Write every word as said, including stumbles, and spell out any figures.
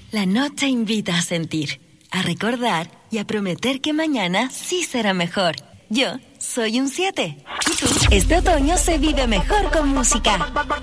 La noche invita a sentir, a recordar y a prometer que mañana sí será mejor. Yo soy un siete. ¿Y tú? Este otoño se vive mejor con música.